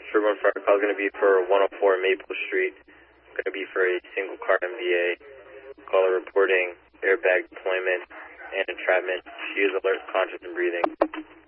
Sherburne Fire call is going to be for 104 Maple Street. It's going to be for a single car MVA. Caller reporting airbag deployment and entrapment. She is alert, conscious, and breathing.